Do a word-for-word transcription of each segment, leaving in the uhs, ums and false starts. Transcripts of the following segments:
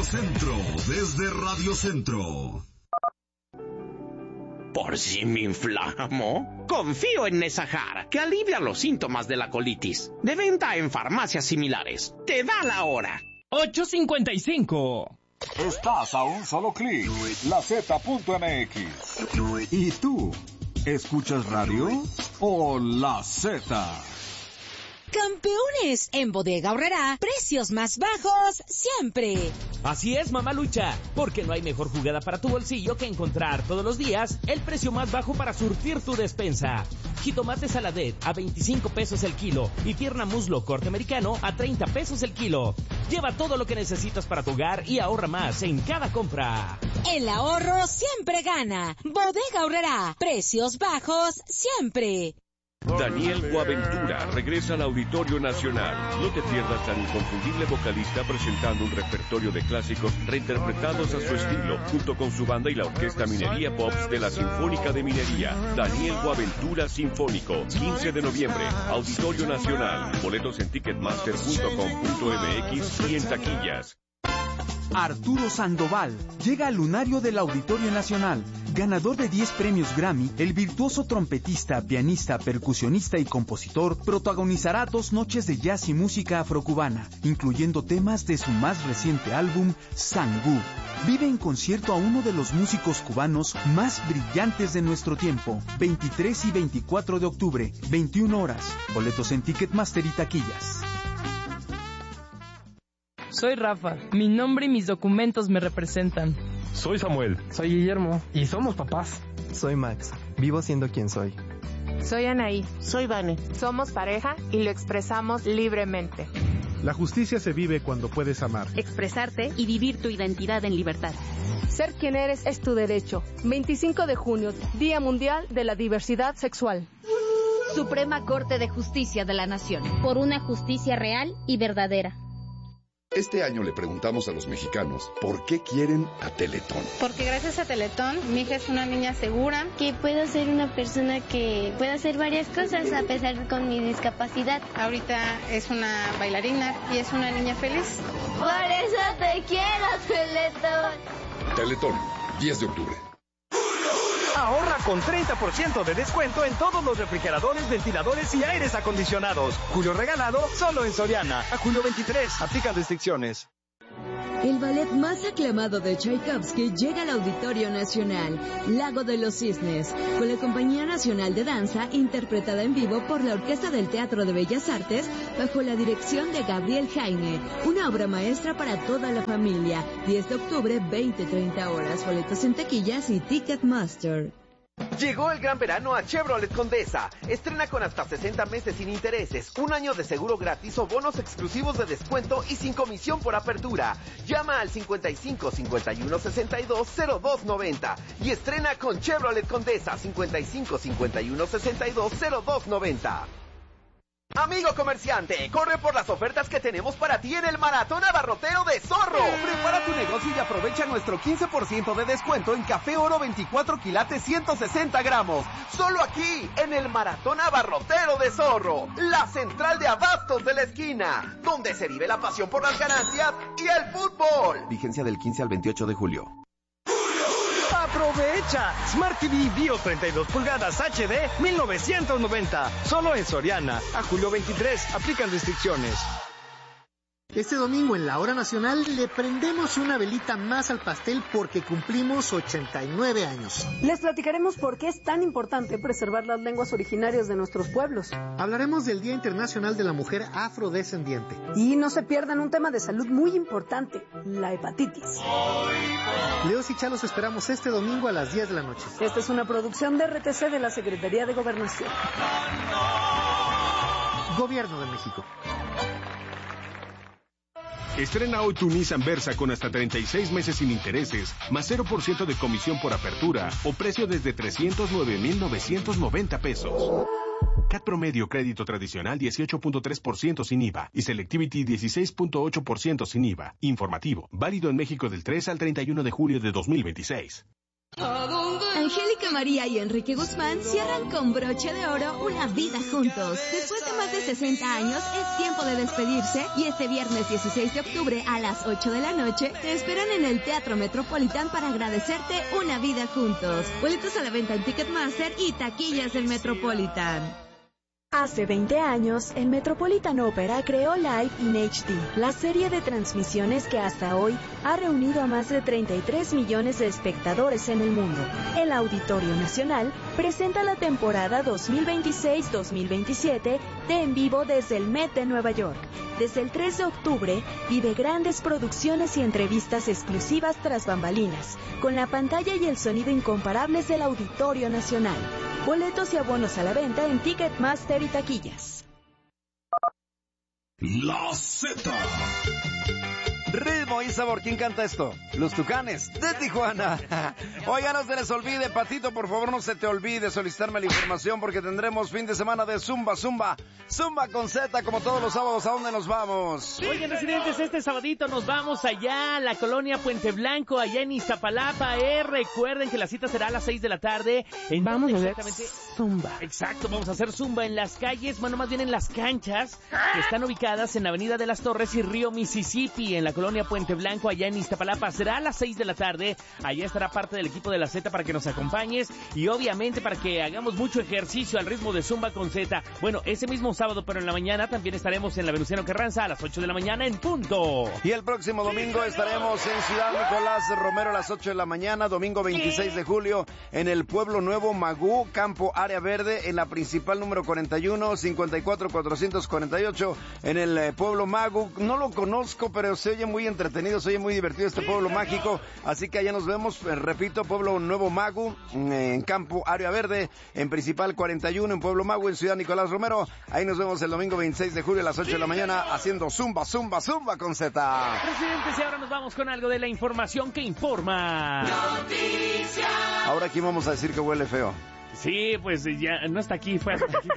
Radio Centro, desde Radio Centro. ¿Por si me inflamo? Confío en Nesajar, que alivia los síntomas de la colitis. De venta en farmacias similares. Te da la hora. ocho cincuenta y cinco. Estás a un solo clic. La Z punto M X. ¿Y tú? ¿Escuchas radio o La Z? Campeones, en Bodega Aurrerá, precios más bajos siempre. Así es, Mamalucha, porque no hay mejor jugada para tu bolsillo que encontrar todos los días el precio más bajo para surtir tu despensa. Jitomate saladet a veinticinco pesos el kilo y pierna muslo corte americano a treinta pesos el kilo. Lleva todo lo que necesitas para tu hogar y ahorra más en cada compra. El ahorro siempre gana. Bodega Aurrerá, precios bajos siempre. Daniel Boaventura regresa al Auditorio Nacional. No te pierdas al inconfundible vocalista presentando un repertorio de clásicos reinterpretados a su estilo, junto con su banda y la Orquesta Minería Pops de la Sinfónica de Minería. Daniel Boaventura Sinfónico, quince de noviembre, Auditorio Nacional. Boletos en ticketmaster punto com punto m x y en taquillas. Arturo Sandoval llega al lunario del Auditorio Nacional. Ganador de diez premios Grammy, el virtuoso trompetista, pianista, percusionista y compositor protagonizará dos noches de jazz y música afrocubana, incluyendo temas de su más reciente álbum, Sangú. Vive en concierto a uno de los músicos cubanos más brillantes de nuestro tiempo. veintitrés y veinticuatro de octubre, veintiuna horas. Boletos en Ticketmaster y taquillas. Soy Rafa, mi nombre y mis documentos me representan. Soy Samuel. Soy Guillermo. Y somos papás. Soy Max, vivo siendo quien soy. Soy Anaí. Soy Vane. Somos pareja y lo expresamos libremente. La justicia se vive cuando puedes amar, expresarte y vivir tu identidad en libertad. Ser quien eres es tu derecho. veinticinco de junio, Día Mundial de la Diversidad Sexual. Suprema Corte de Justicia de la Nación. Por una justicia real y verdadera. Este año le preguntamos a los mexicanos por qué quieren a Teletón. Porque gracias a Teletón, mi hija es una niña segura. Que puedo ser una persona que pueda hacer varias cosas a pesar con mi discapacidad. Ahorita es una bailarina y es una niña feliz. Por eso te quiero, Teletón. Teletón, diez de octubre. Ahorra con treinta por ciento de descuento en todos los refrigeradores, ventiladores y aires acondicionados. Julio regalado solo en Soriana. A julio veintitrés. Aplican restricciones. El ballet más aclamado de Tchaikovsky llega al Auditorio Nacional, Lago de los Cisnes, con la Compañía Nacional de Danza interpretada en vivo por la Orquesta del Teatro de Bellas Artes bajo la dirección de Gabriel Jaime. Una obra maestra para toda la familia. diez de octubre, veinte treinta horas. Boletos en taquillas y Ticketmaster. Llegó el gran verano a Chevrolet Condesa. Estrena con hasta sesenta meses sin intereses, un año de seguro gratis o bonos exclusivos de descuento y sin comisión por apertura. Llama al cincuenta y cinco, cincuenta y uno, sesenta y dos, cero dos noventa y estrena con Chevrolet Condesa cincuenta y cinco, cincuenta y uno, sesenta y dos, cero dos noventa. Amigo comerciante, corre por las ofertas que tenemos para ti en el Maratón Abarrotero de Zorro. Prepara tu negocio y aprovecha nuestro quince por ciento de descuento en Café Oro veinticuatro quilates ciento sesenta gramos. Solo aquí, en el Maratón Abarrotero de Zorro, la central de abastos de la esquina, donde se vive la pasión por las ganancias y el fútbol. Vigencia del quince al veintiocho de julio. ¡Aprovecha! Smart T V Bio treinta y dos pulgadas H D mil novecientos noventa. Solo en Soriana. A julio veintitrés. Aplican restricciones. Este domingo en la Hora Nacional le prendemos una velita más al pastel porque cumplimos ochenta y nueve años. Les platicaremos por qué es tan importante preservar las lenguas originarias de nuestros pueblos. Hablaremos del Día Internacional de la Mujer Afrodescendiente. Y no se pierdan un tema de salud muy importante, la hepatitis. Leos y Chalos esperamos este domingo a las diez de la noche. Esta es una producción de R T C de la Secretaría de Gobernación. Gobierno de México. Estrena hoy tu Nissan Versa con hasta treinta y seis meses sin intereses, más cero por ciento de comisión por apertura o precio desde trescientos nueve mil novecientos noventa pesos. C A T promedio crédito tradicional dieciocho punto tres por ciento sin I V A y Selectivity dieciséis punto ocho por ciento sin I V A. Informativo, válido en México del tres al treinta y uno de julio de dos mil veintiséis. Angélica María y Enrique Guzmán cierran con broche de oro una vida juntos. Después de más de sesenta años, es tiempo de despedirse y este viernes dieciséis de octubre a las ocho de la noche te esperan en el Teatro Metropolitan para agradecerte una vida juntos. Boletos a la venta en Ticketmaster y taquillas del Metropolitan. Hace veinte años, el Metropolitan Opera creó Live in H D, la serie de transmisiones que hasta hoy ha reunido a más de treinta y tres millones de espectadores en el mundo. El Auditorio Nacional presenta la temporada dos mil veintiséis dos mil veintisiete de En Vivo desde el Met de Nueva York. Desde el tres de octubre, vive grandes producciones y entrevistas exclusivas tras bambalinas, con la pantalla y el sonido incomparables del Auditorio Nacional. Boletos y abonos a la venta en Ticketmaster y taquillas. La Z. Ritmo y sabor. ¿Quién canta esto? Los Tucanes de Tijuana. Oigan, no se les olvide, Patito, por favor, no se te olvide solicitarme la información porque tendremos fin de semana de Zumba, Zumba, Zumba con Z, como todos los sábados. ¿A dónde nos vamos? Oigan, residentes, este sabadito nos vamos allá a la colonia Puente Blanco, allá en Iztapalapa. Eh, recuerden que la cita será a las seis de la tarde. ¿En vamos dónde a ver exactamente? Zumba. Exacto, vamos a hacer Zumba en las calles, bueno, más bien en las canchas que están ubicadas en Avenida de las Torres y Río Mississippi, en la colonia Puente Blanco, allá en Iztapalapa. Será a las seis de la tarde. Allá estará parte del equipo de la Z para que nos acompañes y obviamente para que hagamos mucho ejercicio al ritmo de Zumba con Z. Bueno, ese mismo sábado, pero en la mañana también estaremos en la Venustiano Carranza a las ocho de la mañana en punto. Y el próximo domingo estaremos en Ciudad Nicolás Romero a las ocho de la mañana, domingo veintiséis de julio, en el Pueblo Nuevo Magú, Campo Área Verde, en la principal número cuarenta y uno, cincuenta y cuatro, cuatrocientos cuarenta y ocho, en el eh, Pueblo Magú. No lo conozco, pero se oye muy entretenido, se oye muy divertido este pueblo mágico, así que allá nos vemos, eh, repito, Pueblo Nuevo Magú, en Campo Área Verde, en principal cuarenta y uno, en Pueblo Magú, en Ciudad Nicolás Romero. Ahí nos vemos el domingo veintiséis de julio a las ocho de la mañana haciendo Zumba, Zumba, Zumba con Z. Presidentes, y ahora nos vamos con algo de la información que informa. Noticias. Ahora aquí vamos a decir que huele feo. Sí, pues ya no está aquí, fue hace poquito.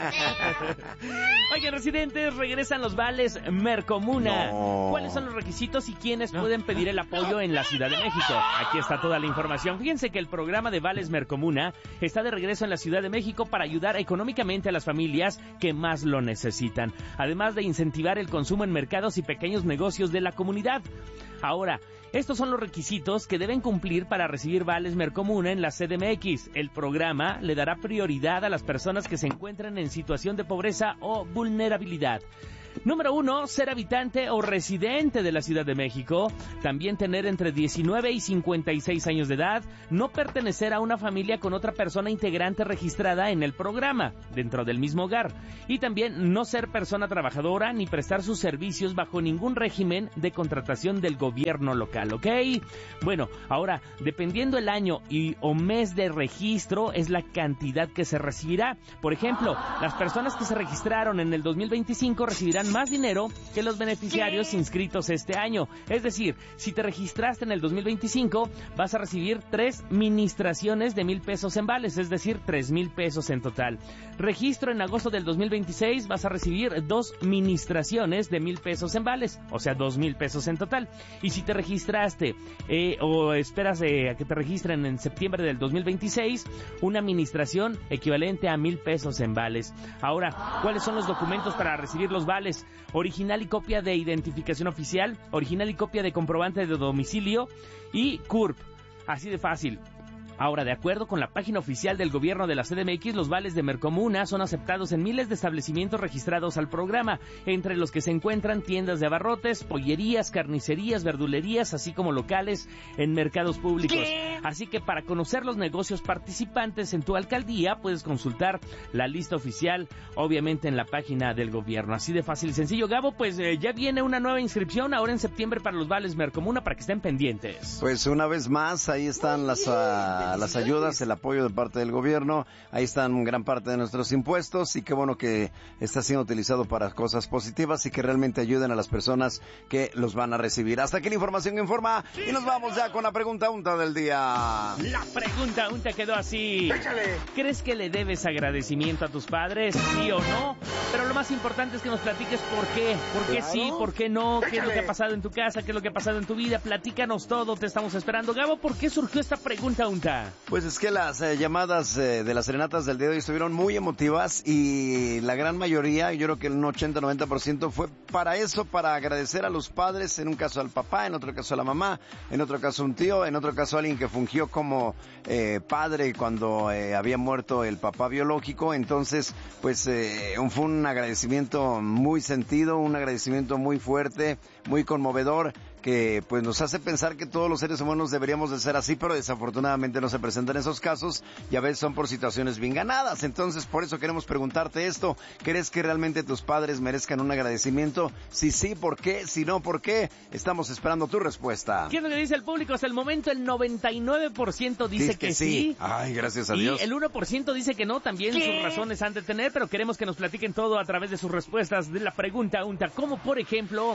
Oigan, residentes, regresan los vales Mercomuna. No. ¿Cuáles son los requisitos y quiénes no. pueden pedir el apoyo en la Ciudad de México? Aquí está toda la información. Fíjense que el programa de vales Mercomuna está de regreso en la Ciudad de México para ayudar económicamente a las familias que más lo necesitan, además de incentivar el consumo en mercados y pequeños negocios de la comunidad. Ahora, estos son los requisitos que deben cumplir para recibir vales Mercomuna en la C D M X. El programa le dará prioridad a las personas que se encuentran en situación de pobreza o vulnerabilidad. Número uno, ser habitante o residente de la Ciudad de México, también tener entre diecinueve y cincuenta y seis años de edad, no pertenecer a una familia con otra persona integrante registrada en el programa, dentro del mismo hogar, y también no ser persona trabajadora ni prestar sus servicios bajo ningún régimen de contratación del gobierno local, ¿ok? Bueno, ahora, dependiendo el año y o mes de registro, es la cantidad que se recibirá. Por ejemplo, las personas que se registraron en el dos mil veinticinco recibirán más dinero que los beneficiarios inscritos este año. Es decir, si te registraste en el dos mil veinticinco, vas a recibir tres ministraciones de mil pesos en vales, es decir, tres mil pesos en total. Registro en agosto del dos mil veintiséis, vas a recibir dos ministraciones de mil pesos en vales, o sea, dos mil pesos en total. Y si te registraste eh, o esperas eh, a que te registren en septiembre del dos mil veintiséis, una administración equivalente a mil pesos en vales. Ahora, ¿cuáles son los documentos para recibir los vales? Original y copia de identificación oficial, original y copia de comprobante de domicilio y C U R P. Así de fácil. Ahora, de acuerdo con la página oficial del gobierno de la C D M X, los vales de Mercomuna son aceptados en miles de establecimientos registrados al programa, entre los que se encuentran tiendas de abarrotes, pollerías, carnicerías, verdulerías, así como locales en mercados públicos. ¿Qué? Así que para conocer los negocios participantes en tu alcaldía, puedes consultar la lista oficial, obviamente en la página del gobierno. Así de fácil y sencillo. Gabo, pues eh, ya viene una nueva inscripción ahora en septiembre para los vales Mercomuna, para que estén pendientes. Pues una vez más, ahí están las... Uh... la, las ayudas, el apoyo de parte del gobierno. Ahí están gran parte de nuestros impuestos y qué bueno que está siendo utilizado para cosas positivas y que realmente ayuden a las personas que los van a recibir. Hasta aquí la información que informa y nos vamos ya con la pregunta unta del día. La pregunta unta quedó así. Échale. ¿Crees que le debes agradecimiento a tus padres? ¿Sí o no? Pero lo más importante es que nos platiques por qué. ¿Por qué claro. sí? ¿Por qué no? Échale. ¿Qué es lo que ha pasado en tu casa? ¿Qué es lo que ha pasado en tu vida? Platícanos todo, te estamos esperando. Gabo, ¿por qué surgió esta pregunta unta? Pues es que las eh, llamadas eh, de las serenatas del día de hoy estuvieron muy emotivas y la gran mayoría, yo creo que un ochenta noventa por ciento fue para eso, para agradecer a los padres, en un caso al papá, en otro caso a la mamá, en otro caso un tío, en otro caso alguien que fungió como eh, padre cuando eh, había muerto el papá biológico. Entonces, pues eh, fue un agradecimiento muy sentido, un agradecimiento muy fuerte, muy conmovedor, que pues nos hace pensar que todos los seres humanos deberíamos de ser así, pero desafortunadamente no se presentan esos casos y a veces son por situaciones bien ganadas. Entonces, por eso queremos preguntarte esto: ¿crees que realmente tus padres merezcan un agradecimiento? Si sí, ¿por qué? Si no, ¿por qué? Estamos esperando tu respuesta. ¿Qué es lo que dice el público? Hasta el momento el noventa y nueve por ciento dice, dice que, que sí. sí. Ay, gracias a Dios. Y el uno por ciento dice que no, también ¿Qué? sus razones han de tener, pero queremos que nos platiquen todo a través de sus respuestas de la pregunta unta. Como por ejemplo,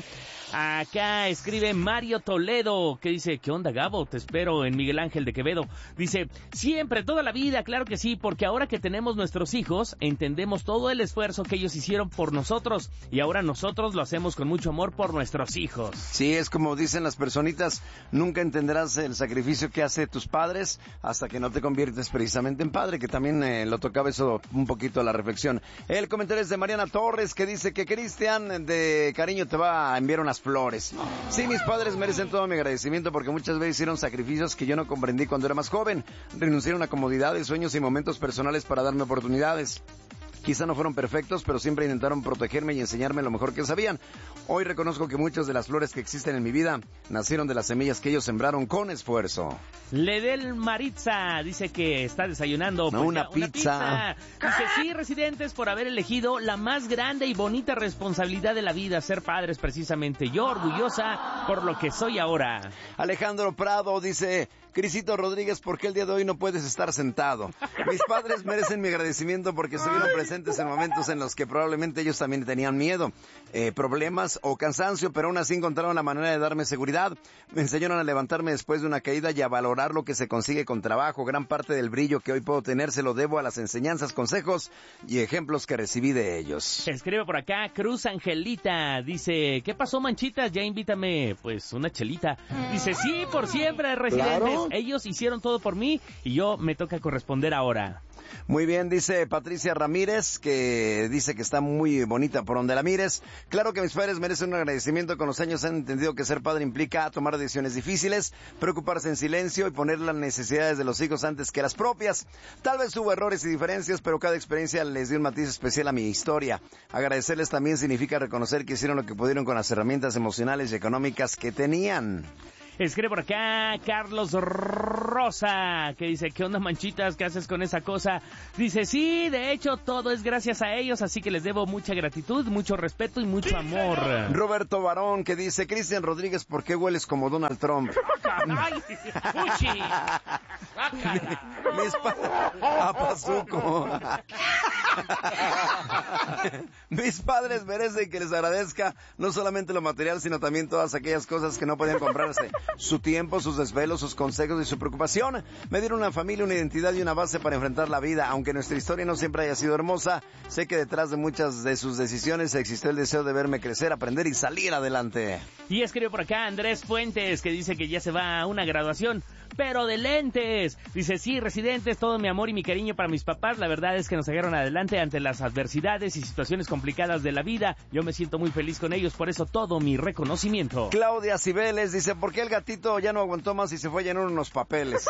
acá escribe Mario Toledo, que dice: ¿qué onda, Gabo? Te espero en Miguel Ángel de Quevedo. Dice: siempre, toda la vida, claro que sí, porque ahora que tenemos nuestros hijos, entendemos todo el esfuerzo que ellos hicieron por nosotros, y ahora nosotros lo hacemos con mucho amor por nuestros hijos. Sí, es como dicen las personitas, nunca entenderás el sacrificio que hace tus padres hasta que no te conviertes precisamente en padre, que también eh, lo tocaba eso un poquito a la reflexión. El comentario es de Mariana Torres, que dice que Cristian de cariño te va a enviar unas flores. Sí, mis padres merecen todo mi agradecimiento porque muchas veces hicieron sacrificios que yo no comprendí cuando era más joven. Renunciaron a comodidades, sueños y momentos personales para darme oportunidades. Quizá no fueron perfectos, pero siempre intentaron protegerme y enseñarme lo mejor que sabían. Hoy reconozco que muchas de las flores que existen en mi vida nacieron de las semillas que ellos sembraron con esfuerzo. Ledel Maritza dice que está desayunando. No, pues una, ya, pizza. una pizza. Dice: sí, residentes, por haber elegido la más grande y bonita responsabilidad de la vida, ser padres precisamente. Yo orgullosa por lo que soy ahora. Alejandro Prado dice: Crisito Rodríguez, ¿por qué el día de hoy no puedes estar sentado? Mis padres merecen mi agradecimiento porque estuvieron presentes en momentos en los que probablemente ellos también tenían miedo, eh, problemas o cansancio, pero aún así encontraron la manera de darme seguridad. Me enseñaron a levantarme después de una caída y a valorar lo que se consigue con trabajo. Gran parte del brillo que hoy puedo tener se lo debo a las enseñanzas, consejos y ejemplos que recibí de ellos. Escribe por acá Cruz Angelita, dice: ¿qué pasó, manchitas? Ya invítame pues una chelita. Dice: sí, por siempre, residentes. ¿Claro? Ellos hicieron todo por mí y yo me toca corresponder ahora. Muy bien, dice Patricia Ramírez, que dice que está muy bonita por donde la mires. Claro que mis padres merecen un agradecimiento. Con los años han entendido que ser padre implica tomar decisiones difíciles, preocuparse en silencio y poner las necesidades de los hijos antes que las propias. Tal vez hubo errores y diferencias, pero cada experiencia les dio un matiz especial a mi historia. Agradecerles también significa reconocer que hicieron lo que pudieron con las herramientas emocionales y económicas que tenían. Escribe por acá Carlos Rosa, que dice: ¿qué onda, manchitas? ¿Qué haces con esa cosa? Dice: sí, de hecho, todo es gracias a ellos, así que les debo mucha gratitud, mucho respeto y mucho amor. Roberto Barón, que dice: Cristian Rodríguez, ¿por qué hueles como Donald Trump? ¡Ay, Uchi! Mis pa- Apazuco. Mis padres merecen que les agradezca no solamente lo material, sino también todas aquellas cosas que no podían comprarse. Su tiempo, sus desvelos, sus consejos y su preocupación. Me dieron una familia, una identidad y una base para enfrentar la vida. Aunque nuestra historia no siempre haya sido hermosa, sé que detrás de muchas de sus decisiones existió el deseo de verme crecer, aprender y salir adelante. Y escribió por acá Andrés Fuentes, que dice que ya se va a una graduación, pero de lentes. Dice: sí, residentes, todo mi amor y mi cariño para mis papás. La verdad es que nos sacaron adelante ante las adversidades y situaciones complicadas de la vida. Yo me siento muy feliz con ellos, por eso todo mi reconocimiento. Claudia Cibeles dice: ¿por qué el gatito ya no aguantó más y se fue a llenar unos papeles?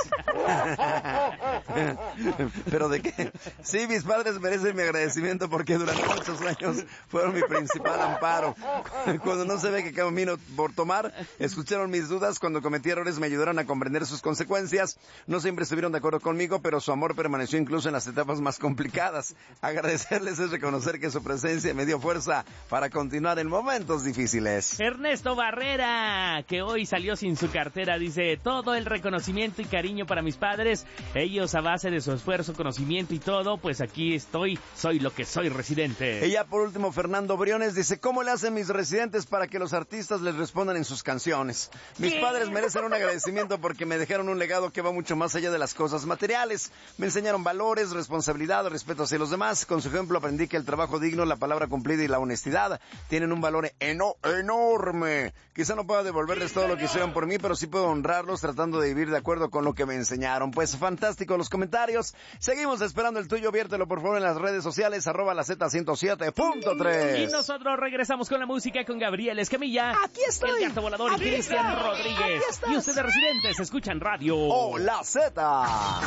¿Pero de qué? Sí, mis padres merecen mi agradecimiento porque durante muchos años fueron mi principal amparo. Cuando no se ve qué camino por tomar, escucharon mis dudas. Cuando cometí errores me ayudaron a comprender sus consecuencias. No siempre estuvieron de acuerdo conmigo, pero su amor permaneció incluso en las etapas más complicadas. Agradecerles es reconocer que su presencia me dio fuerza para continuar en momentos difíciles. Ernesto Barrera, que hoy salió sin su cartera, dice: todo el reconocimiento y cariño para mis padres, ellos a base de su esfuerzo, conocimiento y todo, pues aquí estoy, soy lo que soy, residente. Y ya por último, Fernando Briones dice: ¿cómo le hacen mis residentes para que los artistas les respondan en sus canciones? Mis ¿Qué? padres merecen un agradecimiento porque me dejaron un legado que va mucho más allá de las cosas materiales. Me enseñaron valores, responsabilidad, respeto hacia los demás. Con su ejemplo aprendí que el trabajo digno, la palabra cumplida y la honestidad tienen un valor eno- enorme. Quizá no pueda devolverles todo lo que hicieron por mí, pero sí puedo honrarlos tratando de vivir de acuerdo con lo que me enseñaron. Pues fantástico los comentarios. Seguimos esperando el tuyo. Viértelo por favor en las redes sociales, arroba la Z ciento siete punto tres. Y nosotros regresamos con la música con Gabriel Escamilla. Aquí estoy. El Gato Volador y Cristian Rodríguez. Y ustedes residentes escuchan radio. ¡Oh, la Z!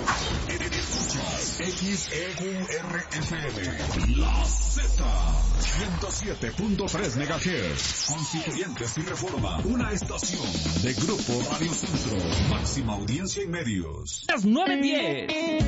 X E U R F M, la Z, ciento siete punto tres megahertz, Constituyentes y Reforma, una estación de Grupo Radio Centro, máxima audiencia y medios. Las nueve diez.